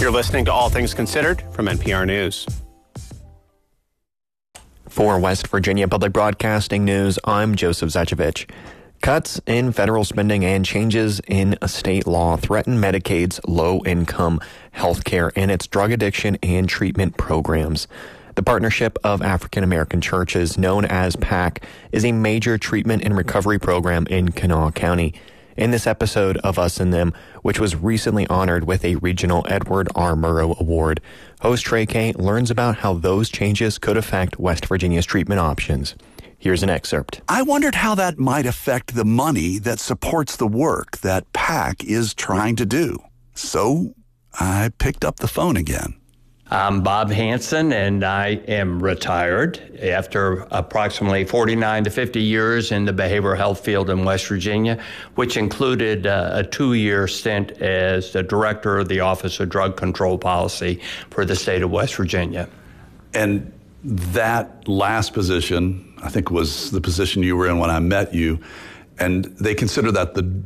You're listening to All Things Considered from NPR News. For West Virginia Public Broadcasting News, I'm Joseph Zachevich. Cuts in federal spending and changes in a state law threaten Medicaid's low-income health care and its drug addiction and treatment programs. The Partnership of African American Churches, known as PAC, is a major treatment and recovery program in Kanawha County. In this episode of Us and Them, which was recently honored with a regional Edward R. Murrow Award, host Trey Kay learns about how those changes could affect West Virginia's treatment options. Here's an excerpt. I wondered how that might affect the money that supports the work that PAC is trying to do. So I picked up the phone again. I'm Bob Hansen, and I am retired after approximately 49 to 50 years in the behavioral health field in West Virginia, which included a 2-year stint as the director of the Office of Drug Control Policy for the state of West Virginia. And that last position, I think, was the position you were in when I met you, and they consider that the